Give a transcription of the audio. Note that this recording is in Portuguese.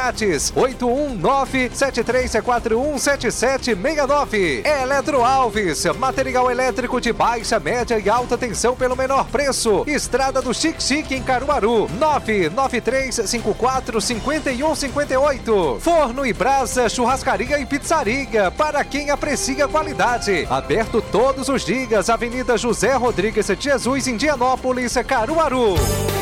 WhatsApp 81973417769. Eletro Alves, material elétrico de baixa, média e alta tensão pelo menor preço. Estrada do Xique em Caruaru, 993545158. Forno e brasa, churrascaria e pizzaria, para quem aprecia qualidade. Aberto todos os dias, Avenida José Rodrigues de Jesus, Indianópolis, Caruaru.